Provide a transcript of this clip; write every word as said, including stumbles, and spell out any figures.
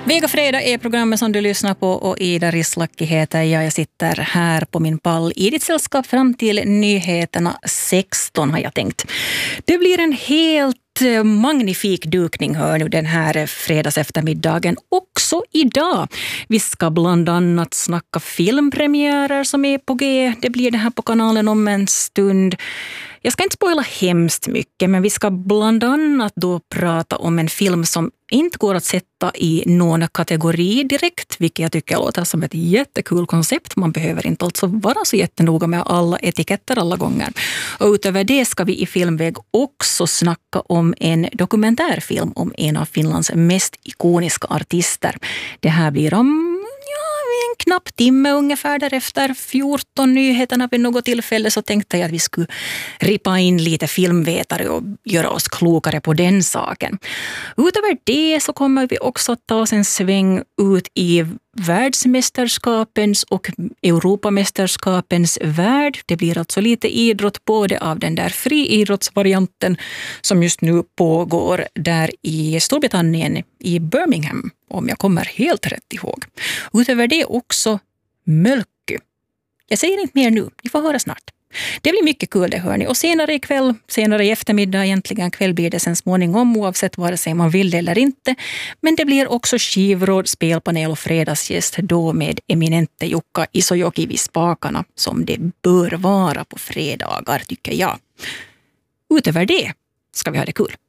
Vega fredag är programmet som du lyssnar på och Ida Rislaki heter jag. Jag sitter här på min pall i ditt sällskap fram till nyheterna sexton har jag tänkt. Det blir en helt magnifik dukning hör nu den här fredags eftermiddagen också idag. Vi ska bland annat snacka filmpremiärer som är på G. Det blir det här på kanalen om en stund. Jag ska inte spoila hemskt mycket, men vi ska bland annat då prata om en film som inte går att sätta i någon kategori direkt, vilket jag tycker låter som ett jättekul koncept. Man behöver inte alltså vara så jättenoga med alla etiketter alla gånger. Och utöver det ska vi i Filmväg också snacka om en dokumentärfilm om en av Finlands mest ikoniska artister. Det här blir om en knapp timme ungefär därefter fjorton nyheterna vid något tillfälle så tänkte jag att vi skulle ripa in lite filmvetare och göra oss klokare på den saken. Utöver det så kommer vi också att ta oss en sväng ut i världsmästerskapens och Europamästerskapens värld. Det blir alltså lite idrott både av den där friidrottsvarianten som just nu pågår där i Storbritannien i Birmingham, om jag kommer helt rätt ihåg. Utöver det också Mölky. Jag säger inte mer nu, ni får höra snart. Det blir mycket kul det hör ni. Och senare ikväll, senare i eftermiddag egentligen kväll blir det sen småningom oavsett vare sig man vill eller inte. Men det blir också skivråd, spelpanel och fredagsgäst då med eminente Jukka Isojoki vid spakarna som det bör vara på fredagar tycker jag. Utöver det ska vi ha det kul.